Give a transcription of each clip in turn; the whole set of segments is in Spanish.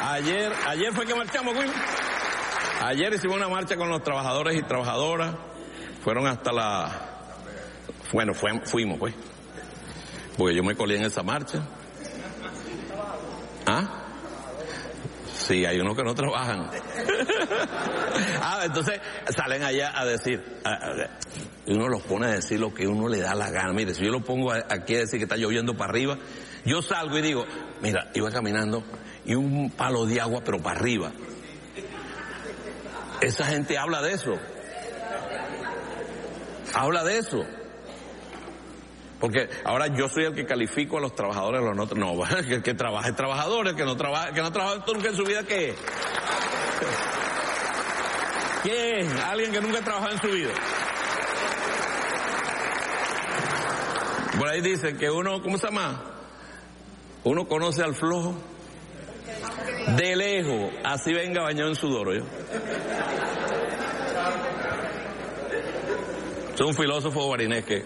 Ayer fue que marchamos, güey. Ayer hicimos una marcha con los trabajadores y trabajadoras. Fueron hasta fuimos, pues. Porque yo me colé en esa marcha. ¿Ah? Sí, hay unos que no trabajan. Entonces salen allá a decir, y uno los pone a decir lo que uno le da la gana. Mire, si yo lo pongo aquí a decir que está lloviendo para arriba, yo salgo y digo, mira, iba caminando y un palo de agua, pero para arriba. Esa gente habla de eso. Habla de eso. Porque ahora yo soy el que califico a los trabajadores, a los no, el que trabaja es trabajador, el que no trabaja nunca en su vida, ¿qué es? ¿Qué es? Alguien que nunca ha trabajado en su vida. Por ahí dicen que uno, ¿cómo se llama? Uno conoce al flojo de lejos, así venga bañado en sudor, ¿yo? Soy un filósofo barinesque.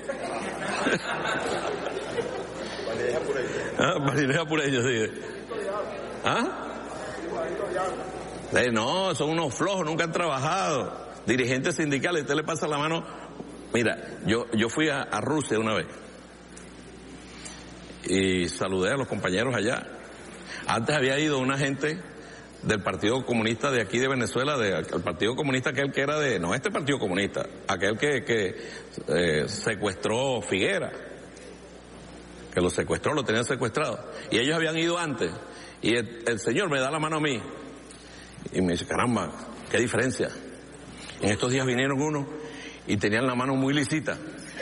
Barineja por ellos, sí. No, son unos flojos, nunca han trabajado. Dirigentes sindicales, usted le pasa la mano. Mira, yo fui a Rusia una vez y saludé a los compañeros allá. Antes había ido una gente del Partido Comunista de aquí de Venezuela, el Partido Comunista aquel que era no este Partido Comunista, aquel que secuestró Figuera, que lo secuestró, lo tenían secuestrado, y ellos habían ido antes, y el señor me da la mano a mí, y me dice, caramba, qué diferencia, en estos días vinieron unos, y tenían la mano muy lisita,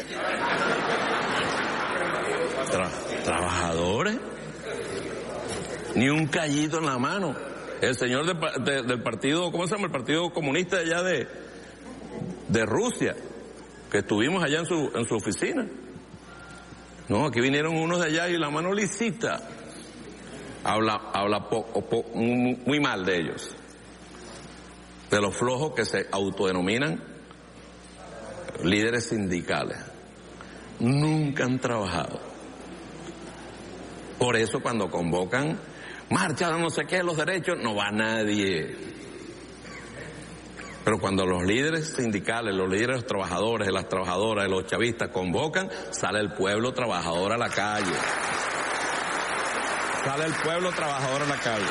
trabajadores, ni un callito en la mano. El señor del partido, ¿cómo se llama? El Partido Comunista allá de Rusia, que estuvimos allá en su oficina. No, aquí vinieron unos de allá y la mano lisita. Habla muy mal de ellos. De los flojos que se autodenominan líderes sindicales. Nunca han trabajado. Por eso cuando convocan marcha de no sé qué, los derechos, no va nadie. Pero cuando los líderes sindicales, los líderes trabajadores, de las trabajadoras, de los chavistas convocan, sale el pueblo trabajador a la calle. Sale el pueblo trabajador a la calle.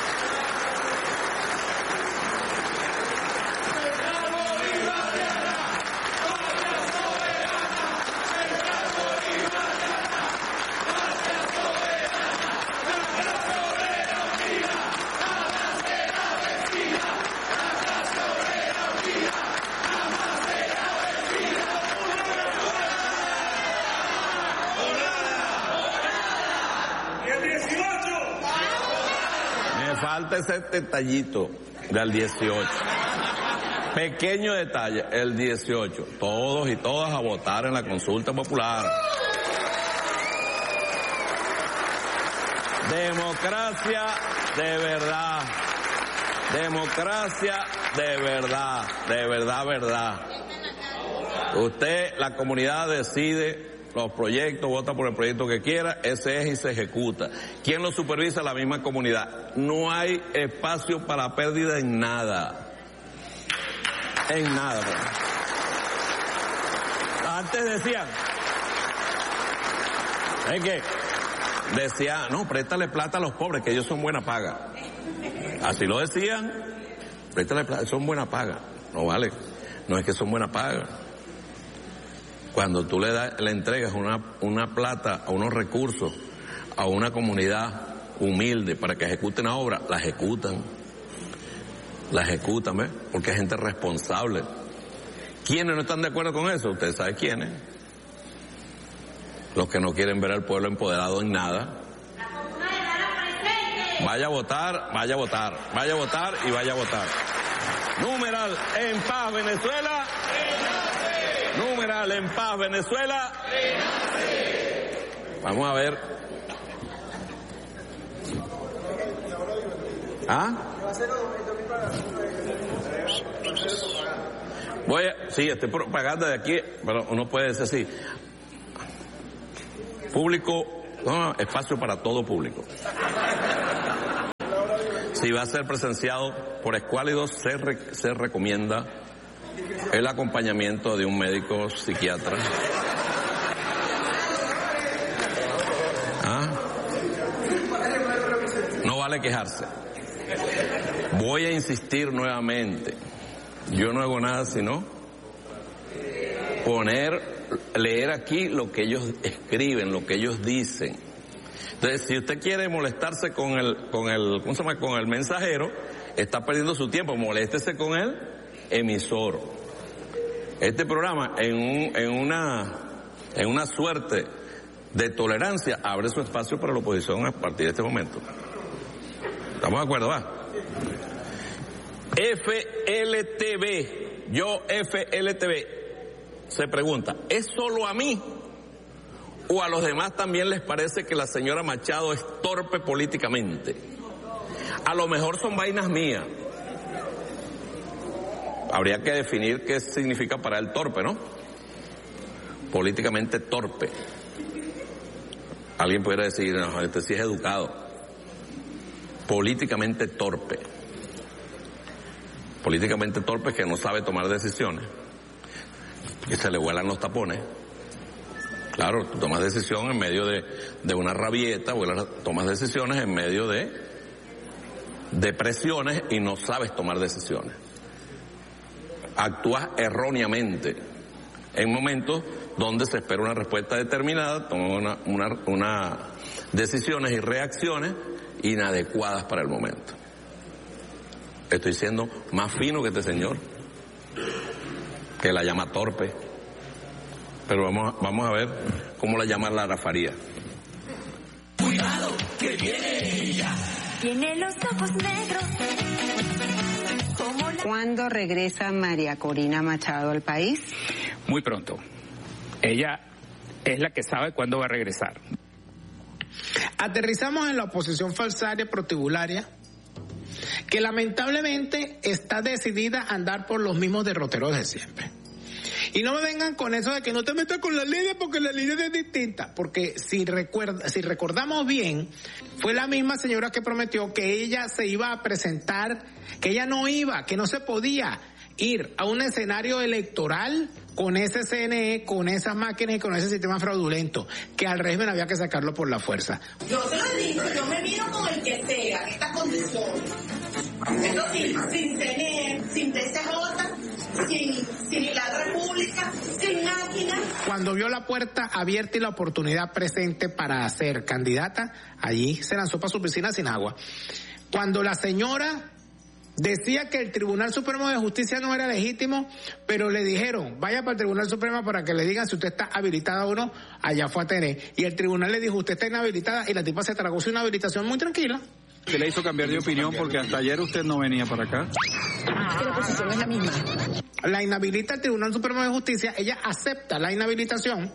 Falta ese detallito del 18. Pequeño detalle, el 18. Todos y todas a votar en la consulta popular. Democracia de verdad. Democracia de verdad. De verdad, verdad. Usted, la comunidad decide los proyectos, vota por el proyecto que quiera, ese es y se ejecuta. ¿Quién lo supervisa? La misma comunidad. No hay espacio para pérdida en nada. En nada. Antes decían, decía, no, préstale plata a los pobres, que ellos son buena paga. Así lo decían, préstale plata, son buena paga. No vale, no es que son buena paga. Cuando tú le entregas una plata a unos recursos a una comunidad humilde para que ejecuten la obra, la ejecutan, ¿ves? Porque hay gente responsable. ¿Quiénes no están de acuerdo con eso? Ustedes saben quiénes. Los que no quieren ver al pueblo empoderado en nada. Vaya a votar, vaya a votar, vaya a votar y vaya a votar. Numeral, en paz Venezuela. Numeral, en paz Venezuela. Vamos a ver. Sí, estoy propaganda de aquí, pero uno puede decir así. Público, no, espacio para todo público. Si va a ser presenciado por escuálidos, se recomienda el acompañamiento de un médico psiquiatra. No vale quejarse. Voy a insistir nuevamente. Yo no hago nada sino leer aquí lo que ellos escriben, lo que ellos dicen. Entonces, si usted quiere molestarse con el mensajero, está perdiendo su tiempo. Moléstese con el emisor. Este programa, en una suerte de tolerancia, abre su espacio para la oposición a partir de este momento. ¿Estamos de acuerdo, va? FLTV, FLTV, se pregunta, ¿es solo a mí o a los demás también les parece que la señora Machado es torpe políticamente? A lo mejor son vainas mías. Habría que definir qué significa para él torpe, ¿no? Políticamente torpe. Alguien pudiera decir, no, este sí es educado. Políticamente torpe. Políticamente torpe es que no sabe tomar decisiones. Que se le vuelan los tapones. Claro, tú tomas decisión en medio de una rabieta, tomas decisiones en medio de presiones y no sabes tomar decisiones. Actúas erróneamente en momentos donde se espera una respuesta determinada, tomas unas decisiones y reacciones inadecuadas para el momento. Estoy siendo más fino que este señor, que la llama torpe. Pero vamos a ver cómo la llama Lara Farías. Cuidado, que viene ella. Tiene los ojos negros. ¿Cuándo regresa María Corina Machado al país? Muy pronto. Ella es la que sabe cuándo va a regresar. Aterrizamos en la oposición falsaria protibularia, que lamentablemente está decidida a andar por los mismos derroteros de siempre. Y no me vengan con eso de que no te metas con la línea porque la línea es distinta. Porque si recordamos bien, fue la misma señora que prometió que ella se iba a presentar, que ella no iba, que no se podía ir a un escenario electoral con ese CNE, con esas máquinas y con ese sistema fraudulento, que al régimen había que sacarlo por la fuerza. Yo se lo digo, yo me miro con el que sea, en estas condiciones. Eso sí, sin CNE, sin TCJ, sin la República, sin máquinas. Cuando vio la puerta abierta y la oportunidad presente para ser candidata, allí se lanzó para su piscina sin agua. Cuando la señora decía que el Tribunal Supremo de Justicia no era legítimo, pero le dijeron, vaya para el Tribunal Supremo para que le digan si usted está habilitada o no, allá fue a tener. Y el tribunal le dijo, usted está inhabilitada, y la tipa se tragó sin una habilitación muy tranquila. ¿Qué le hizo cambiar de opinión? Porque hasta ayer usted no venía para acá. Que la posición es la misma. La inhabilita el Tribunal Supremo de Justicia, ella acepta la inhabilitación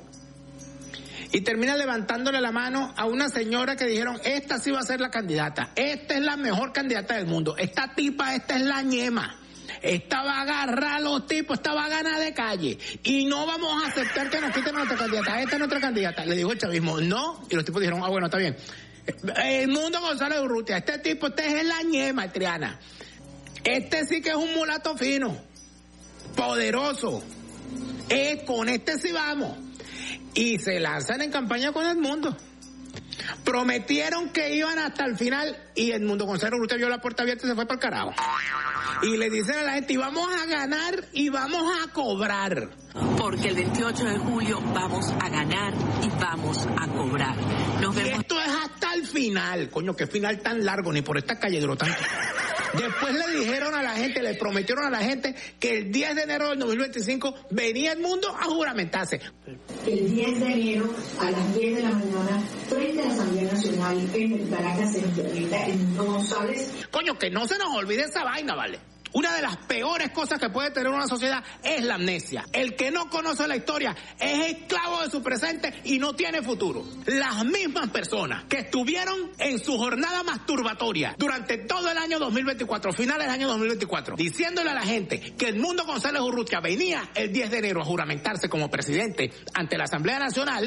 y termina levantándole la mano a una señora que dijeron, esta sí va a ser la candidata, esta es la mejor candidata del mundo, esta tipa, esta es la ñema, esta va a agarrar a los tipos, esta va a ganar de calle y no vamos a aceptar que nos quiten nuestra candidata, esta es nuestra candidata. Le dijo el chavismo, no, y los tipos dijeron, bueno, está bien. Edmundo González Urrutia, este es la ñema, Triana, este sí que es un mulato fino, poderoso, con este sí vamos. Y se lanzan en campaña con Edmundo. Prometieron que iban hasta el final y Edmundo González Urrutia vio la puerta abierta y se fue para el carajo. Y le dicen a la gente, y vamos a ganar y vamos a cobrar. Porque el 28 de julio vamos a ganar y vamos a cobrar. Nos vemos. Y esto es hasta el final. Coño, qué final tan largo, ni por esta calle duró tanto. Después le dijeron a la gente, le prometieron a la gente que el 10 de enero del 2025 venía Edmundo a juramentarse. El 10 de enero a las 10 de la mañana, frente a la Asamblea Nacional en el Caracas Centralita, en González. Coño, que no se nos olvide esa vaina, ¿vale? Una de las peores cosas que puede tener una sociedad es la amnesia. El que no conoce la historia es esclavo de su presente y no tiene futuro. Las mismas personas que estuvieron en su jornada masturbatoria durante todo el año 2024, finales del año 2024, diciéndole a la gente que Edmundo González Urrutia venía el 10 de enero a juramentarse como presidente ante la Asamblea Nacional,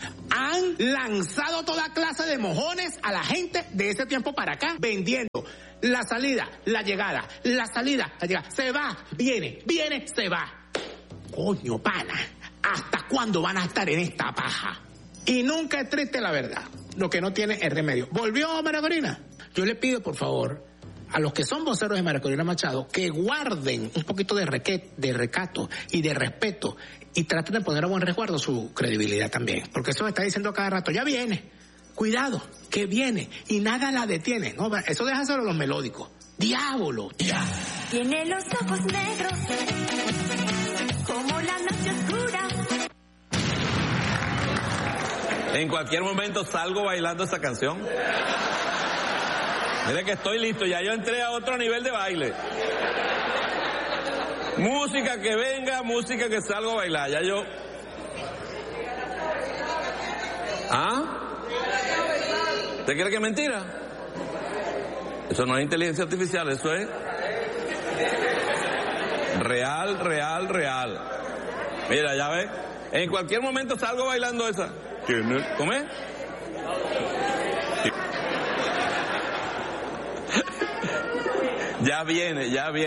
han lanzado toda clase de mojones a la gente de ese tiempo para acá, vendiendo la salida, la llegada, la salida, la llegada. Se va, viene, se va. Coño, pana, ¿hasta cuándo van a estar en esta paja? Y nunca es triste la verdad. Lo que no tiene es remedio. ¿Volvió María Corina? Yo le pido, por favor, a los que son voceros de María Corina Machado, que guarden un poquito de recato y de respeto y traten de poner a buen resguardo su credibilidad también. Porque eso está diciendo a cada rato, ya viene, cuidado, que viene, y nada la detiene. No, eso déjaselo a los melódicos. ¡Diablo! Tiene los ojos negros, como la noche oscura. En cualquier momento salgo bailando esa canción. Mire que estoy listo, ya yo entré a otro nivel de baile. Música que venga, música que salgo a bailar, ya yo... ¿Ah? ¿Usted cree que es mentira? Eso no es inteligencia artificial, eso es real. Mira, ya ves, en cualquier momento salgo bailando esa. ¿Cómo es? Ya viene.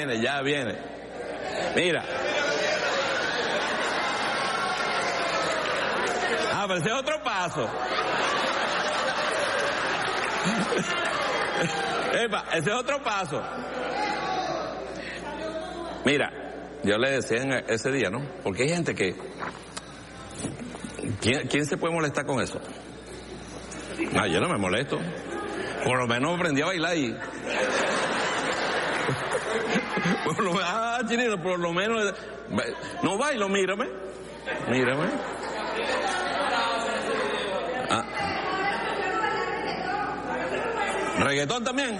Mira. Pero ese es otro paso. Epa, ese es otro paso. Mira, yo le decía ese día, ¿no? Porque hay gente que... ¿Quién se puede molestar con eso? No, yo no me molesto. Por lo menos aprendí a bailar y... Chinito, por lo menos... No bailo, mírame. ¿Reggaetón también?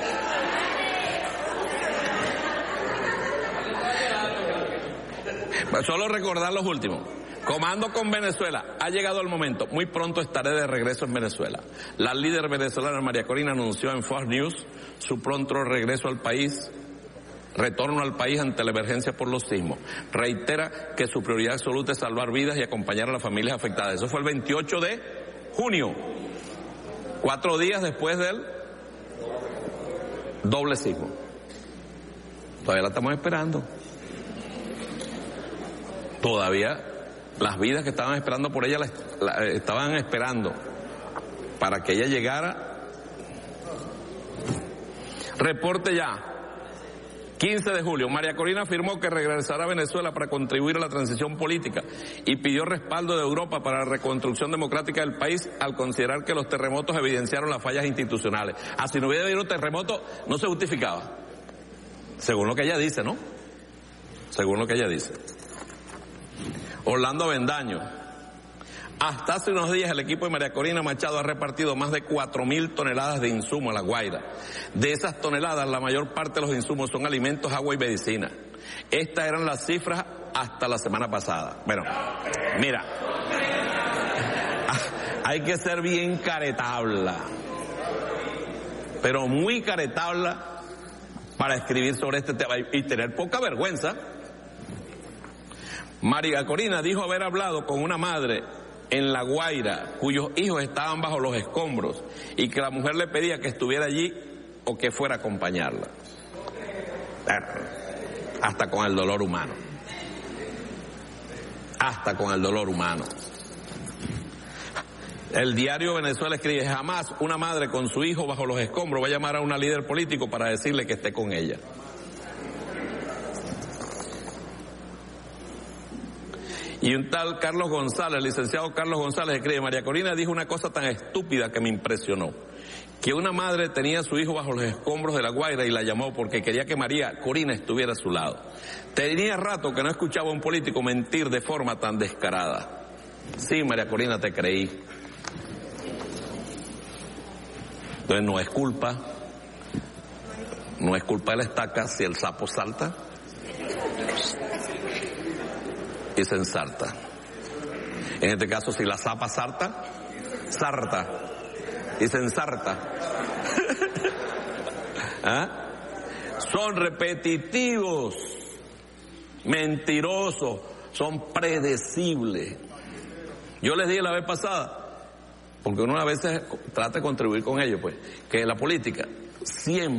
Solo recordar los últimos. Comando con Venezuela. Ha llegado el momento. Muy pronto estaré de regreso en Venezuela. La líder venezolana María Corina anunció en Fox News su pronto regreso al país, retorno al país ante la emergencia por los sismos. Reitera que su prioridad absoluta es salvar vidas y acompañar a las familias afectadas. Eso fue el 28 de junio, 4 días después del doble sismo. Todavía la estamos esperando. Todavía las vidas que estaban esperando por ella la estaban esperando para que ella llegara. Reporte ya. 15 de julio, María Corina afirmó que regresará a Venezuela para contribuir a la transición política y pidió respaldo de Europa para la reconstrucción democrática del país al considerar que los terremotos evidenciaron las fallas institucionales. Si no hubiera habido terremoto, no se justificaba. Según lo que ella dice, ¿no? Según lo que ella dice. Orlando Avendaño. Hasta hace unos días el equipo de María Corina Machado ha repartido más de 4.000 toneladas de insumos a La Guaira. De esas toneladas, la mayor parte de los insumos son alimentos, agua y medicina. Estas eran las cifras hasta la semana pasada. Bueno, mira, hay que ser bien caretabla, pero muy caretabla para escribir sobre este tema y tener poca vergüenza. María Corina dijo haber hablado con una madre en La Guaira cuyos hijos estaban bajo los escombros y que la mujer le pedía que estuviera allí o que fuera a acompañarla. Hasta con el dolor humano. Hasta con el dolor humano. El diario Venezuela escribe: jamás una madre con su hijo bajo los escombros va a llamar a una líder político para decirle que esté con ella. Y un tal Carlos González, el licenciado Carlos González, escribe: María Corina dijo una cosa tan estúpida que me impresionó, que una madre tenía a su hijo bajo los escombros de La Guaira y la llamó porque quería que María Corina estuviera a su lado. Tenía rato que no escuchaba a un político mentir de forma tan descarada. Sí, María Corina, te creí. Entonces no es culpa de la estaca si el sapo salta y se ensarta. En este caso, si la zapa sarta y se ensarta. Son repetitivos, mentirosos, son predecibles. Yo les dije la vez pasada, porque uno a veces trata de contribuir con ellos, pues, que la política siempre